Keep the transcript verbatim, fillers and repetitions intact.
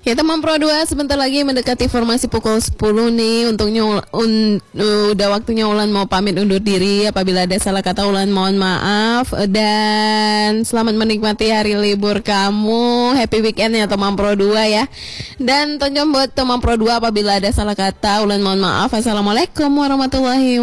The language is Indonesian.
Ya teman Pro dua, sebentar lagi mendekati formasi pukul sepuluh nih. Untungnya un, udah waktunya Ulan mau pamit undur diri. Apabila ada salah kata Ulan mohon maaf. Dan selamat menikmati hari libur kamu. Happy weekend ya teman Pro dua ya. Dan tonton buat teman Pro dua, apabila ada salah kata Ulan mohon maaf. Assalamualaikum warahmatullahi wabarakatuh.